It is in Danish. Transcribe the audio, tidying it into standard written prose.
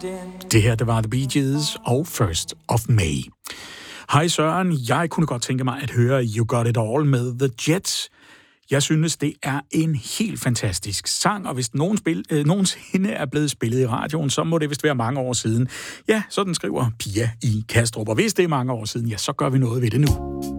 Det her, det var The Bee Gees og First of May. Hej Søren, jeg kunne godt tænke mig at høre You Got It All med The Jets. Jeg synes, det er en helt fantastisk sang, og hvis nogensinde er blevet spillet i radioen, så må det vist være mange år siden. Ja, sådan skriver Pia i Kastrup, og hvis det er mange år siden, ja, så gør vi noget ved det nu.